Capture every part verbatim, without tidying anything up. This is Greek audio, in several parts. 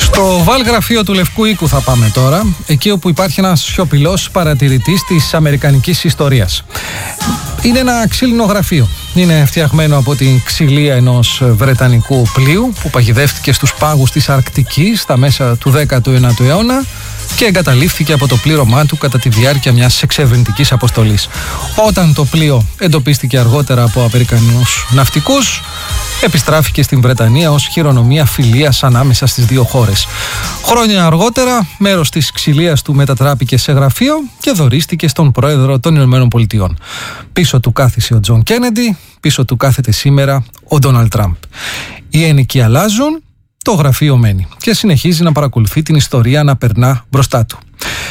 Στο βαλγραφείο του Λευκού Οίκου θα πάμε τώρα, εκεί όπου υπάρχει ένας σιωπηλός παρατηρητής της αμερικανικής ιστορίας. Είναι ένα ξύλινο γραφείο. Είναι φτιαγμένο από την ξυλία ενός βρετανικού πλοίου που παγιδεύτηκε στους πάγους της Αρκτικής στα μέσα του δέκατου ένατου αιώνα και εγκαταλείφθηκε από το πλήρωμά του κατά τη διάρκεια μιας εξερευνητικής αποστολής. Όταν το πλοίο εντοπίστηκε αργότερα από Αμερικανούς ναυτικούς, επιστράφηκε στην Βρετανία ως χειρονομία φιλίας ανάμεσα στις δύο χώρες. Χρόνια αργότερα, μέρος της ξυλίας του μετατράπηκε σε γραφείο και δωρίστηκε στον πρόεδρο των Ηνωμένων Πολιτειών. Πίσω του κάθισε ο Τζον Κέννεντι, πίσω του κάθεται σήμερα ο Ντόναλντ Τραμπ. Οι ένικοι αλλάζουν, το γραφείο μένει και συνεχίζει να παρακολουθεί την ιστορία να περνά μπροστά του.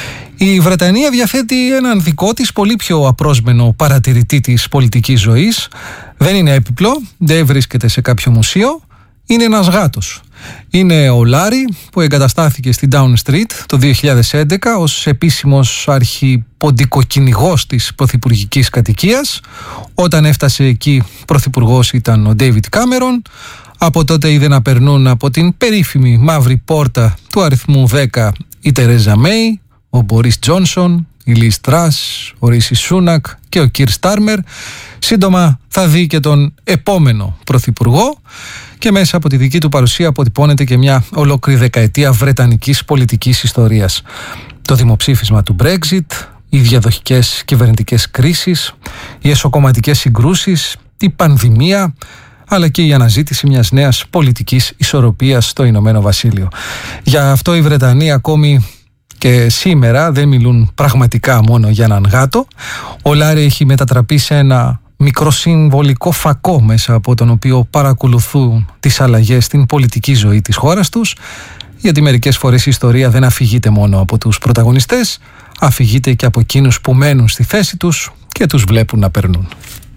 Η Βρετανία διαθέτει έναν δικό της πολύ πιο απρόσμενο παρατηρητή της πολιτικής ζωής. Δεν είναι έπιπλο, δεν βρίσκεται σε κάποιο μουσείο, είναι ένας γάτος. Είναι ο Λάρι που εγκαταστάθηκε στην Downing Street το δύο χιλιάδες έντεκα ως επίσημος αρχιποντικοκυνηγός της πρωθυπουργικής κατοικίας. Όταν έφτασε εκεί πρωθυπουργός ήταν ο Ντέιβιντ Κάμερον. Από τότε είδε να περνούν από την περίφημη μαύρη πόρτα του αριθμού δέκα η Τερέζα Μέι, ο Μπορίς Τζόνσον, η Λις Τρας, ο Ρίση Σούνακ και ο Κίρ Στάρμερ. Σύντομα θα δει και τον επόμενο πρωθυπουργό και μέσα από τη δική του παρουσία αποτυπώνεται και μια ολόκληρη δεκαετία βρετανικής πολιτικής ιστορίας. Το δημοψήφισμα του Brexit, οι διαδοχικές κυβερνητικές κρίσεις, οι εσωκομματικές συγκρούσεις, η πανδημία, αλλά και η αναζήτηση μιας νέας πολιτικής ισορροπίας στο Ηνωμένο Βασίλειο. Για αυτό οι Βρετανοί ακόμη και σήμερα δεν μιλούν πραγματικά μόνο για έναν γάτο. Ο Λάρι έχει μετατραπεί σε ένα μικρό συμβολικό φακό μέσα από τον οποίο παρακολουθούν τις αλλαγές στην πολιτική ζωή της χώρας τους, γιατί μερικές φορές η ιστορία δεν αφηγείται μόνο από τους πρωταγωνιστές, αφηγείται και από εκείνους που μένουν στη θέση τους και τους βλέπουν να περνούν.